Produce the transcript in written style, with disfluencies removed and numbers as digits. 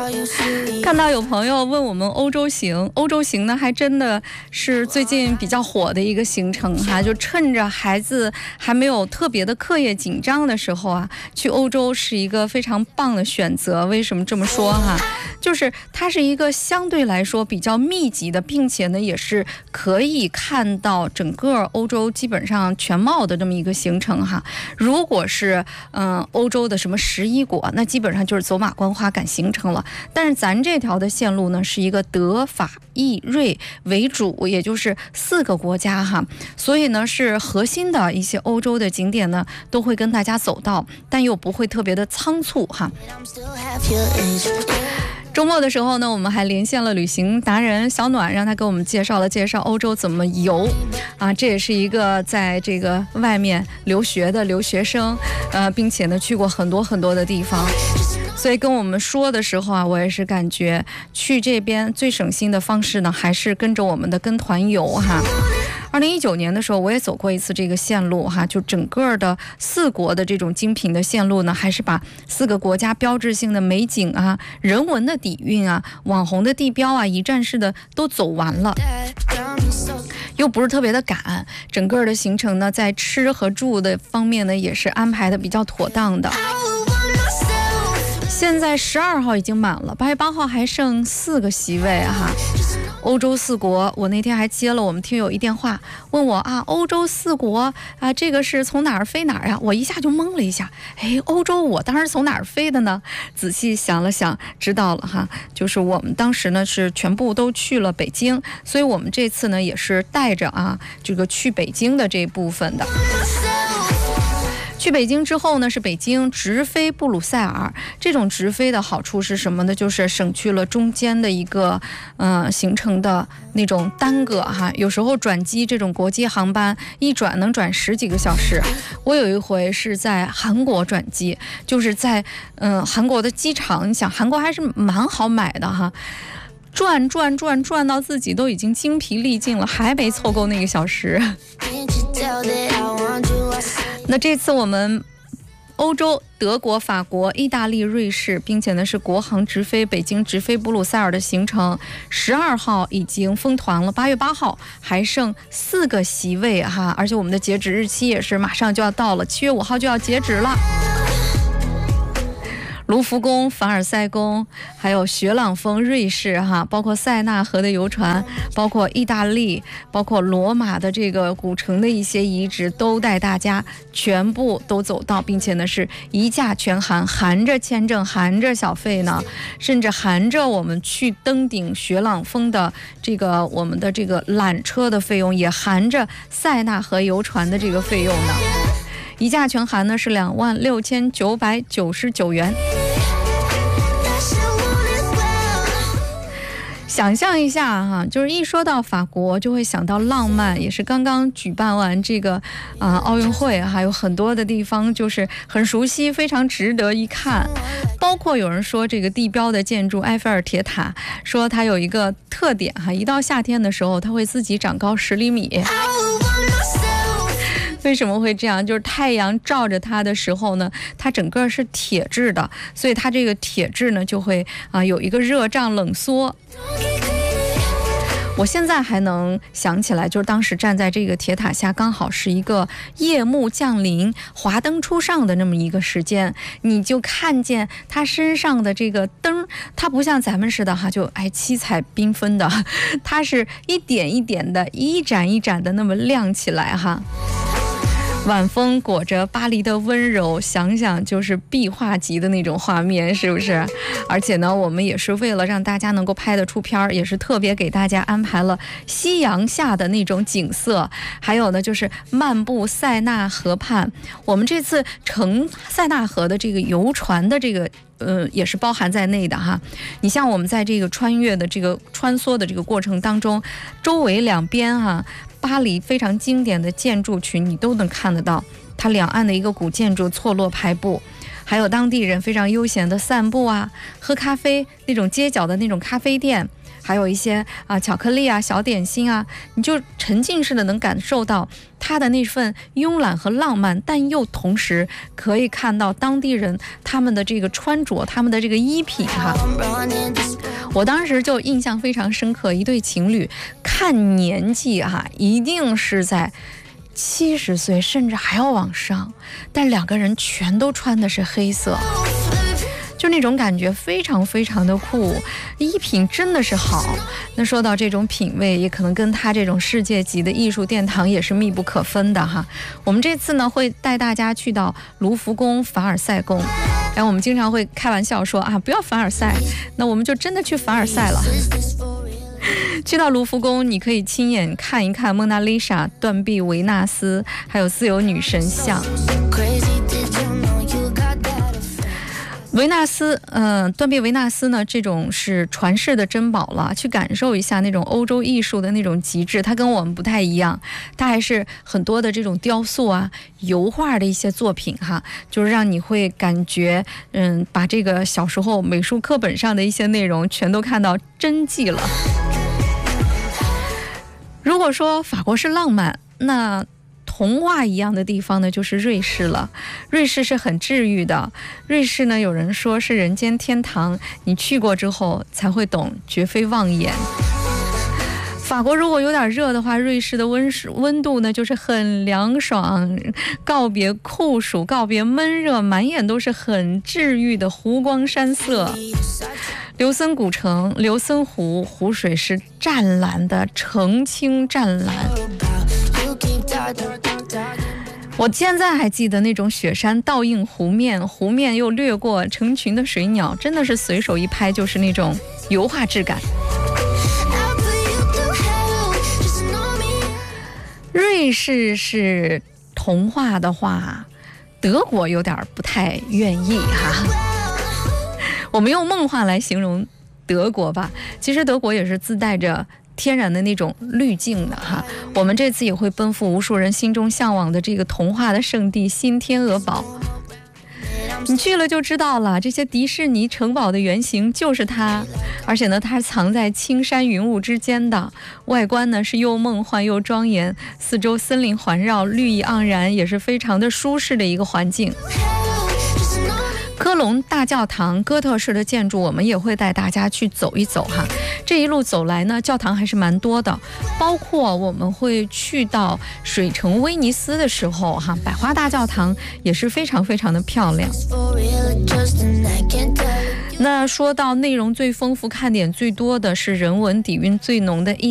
看到有朋友问我们欧洲行，欧洲行呢还真的是最近比较火的一个行程哈，就趁着孩子还没有特别的课业紧张的时候啊，去欧洲是一个非常棒的选择。为什么这么说哈？就是它是一个相对来说比较密集的，并且呢也是可以看到整个欧洲基本上全貌的这么一个行程哈。如果是欧洲的什么11国，那基本上就是走马观花赶行程了。但是咱这条的线路呢是一个德法意瑞为主，也就是4个国家哈，所以呢是核心的一些欧洲的景点呢都会跟大家走到，但又不会特别的仓促哈。周末的时候呢，我们还连线了旅行达人小暖，让他给我们介绍欧洲怎么游啊。这也是一个在这个外面留学的留学生，并且呢去过很多的地方。所以跟我们说的时候啊，我也是感觉去这边最省心的方式呢，还是跟着我们的跟团游哈。2019年的时候，我也走过一次这个线路哈，就整个的4国的这种精品的线路呢，还是把4个国家标志性的美景啊、人文的底蕴啊、网红的地标啊，一站式的都走完了。又不是特别的赶，整个的行程呢，在吃和住的方面呢，也是安排的比较妥当的。现在12号已经满了，8月8号还剩4个席位哈。欧洲4国，我那天还接了我们听友一电话，问我啊，欧洲4国啊，这个是从哪儿飞哪儿呀？我一下就懵了一下，欧洲我当时从哪儿飞的呢？仔细想了想，知道了哈，就是我们当时呢是全部都去了北京，所以我们这次呢也是带着这个去北京的这部分的。去北京之后呢，是北京直飞布鲁塞尔。这种直飞的好处是什么呢？就是省去了中间的一个行程的那种耽搁哈。有时候转机这种国际航班一转能转10几个小时。我有一回是在韩国转机，就是在韩国的机场，你想韩国还是蛮好买的哈。转到自己都已经精疲力尽了，还没凑够那个小时。那这次我们欧洲德国、法国、意大利、瑞士，并且呢是国航直飞北京、直飞布鲁塞尔的行程，12号已经封团了，8月8号还剩4个席位哈，而且我们的截止日期也是马上就要到了，7月5号就要截止了。卢浮宫、凡尔赛宫，还有雪朗峰瑞士哈，包括塞纳河的游船，包括意大利，包括罗马的这个古城的一些遗址，都带大家全部都走到，并且呢是一价全含，含着签证，含着小费呢，甚至含着我们去登顶雪朗峰的这个我们的这个缆车的费用，也含着塞纳河游船的这个费用呢。一价全含呢是26,999元。想象一下哈，就是一说到法国就会想到浪漫，也是刚刚举办完这个奥运会，还有很多的地方就是很熟悉，非常值得一看。包括有人说这个地标的建筑埃菲尔铁塔，说它有一个特点哈，一到夏天的时候它会自己长高10厘米。为什么会这样？就是太阳照着它的时候呢，它整个是铁质的，所以它这个铁质呢就会有一个热胀冷缩。我现在还能想起来，就是当时站在这个铁塔下，刚好是一个夜幕降临、华灯初上的那么一个时间，你就看见它身上的这个灯，它不像咱们似的哈，就七彩缤纷的，它是一点一点的、一盏一盏的那么亮起来哈。晚风裹着巴黎的温柔，想想就是壁画级的那种画面，是不是？而且呢，我们也是为了让大家能够拍得出片儿，也是特别给大家安排了夕阳下的那种景色，还有呢就是漫步塞纳河畔。我们这次乘塞纳河的这个游船的这个也是包含在内的哈。你像我们在这个穿梭的这个过程当中，周围两边巴黎非常经典的建筑群你都能看得到，它两岸的一个古建筑错落排布，还有当地人非常悠闲的散步喝咖啡，那种街角的那种咖啡店， 还有一些巧克力啊、小点心啊，你就沉浸式的能感受到它的那份慵懒和浪漫，但又同时可以看到当地人他们的这个穿着，他们的这个衣品哈。我当时就印象非常深刻，一对情侣看年纪一定是在70岁甚至还要往上，但两个人全都穿的是黑色，就那种感觉非常非常的酷，衣品真的是好。那说到这种品味，也可能跟他这种世界级的艺术殿堂也是密不可分的哈。我们这次呢会带大家去到卢浮宫、凡尔赛宫，然后我们经常会开玩笑说不要凡尔赛，那我们就真的去凡尔赛了。去到卢浮宫，你可以亲眼看一看蒙娜丽莎、断臂维纳斯，还有自由女神像。维纳斯，断臂维纳斯呢，这种是传世的珍宝了，去感受一下那种欧洲艺术的那种极致，它跟我们不太一样，它还是很多的这种雕塑啊、油画的一些作品哈，就是让你会感觉，把这个小时候美术课本上的一些内容全都看到真迹了。如果说法国是浪漫，那童话一样的地方呢，就是瑞士了。瑞士是很治愈的，瑞士呢，有人说是人间天堂，你去过之后才会懂，绝非妄言。法国如果有点热的话，瑞士的温度呢就是很凉爽，告别酷暑，告别闷热，满眼都是很治愈的湖光山色。琉森古城、琉森湖，湖水是湛蓝的，澄清湛蓝。我现在还记得那种雪山倒映湖面，湖面又掠过成群的水鸟，真的是随手一拍就是那种油画质感。瑞士是童话的话，德国有点不太愿意哈。我们用梦幻来形容德国吧，其实德国也是自带着天然的那种滤镜的哈。我们这次也会奔赴无数人心中向往的这个童话的圣地新天鹅堡，你去了就知道了，这些迪士尼城堡的原型就是它，而且呢它是藏在青山云雾之间的，外观呢是又梦幻又庄严，四周森林环绕，绿意盎然，也是非常的舒适的一个环境。科隆大教堂，哥特式的建筑，我们也会带大家去走一走哈。这一路走来呢，教堂还是蛮多的，包括我们会去到水城威尼斯的时候哈，百花大教堂也是非常非常的漂亮。那说到内容最丰富、看点最多的是人文底蕴最浓的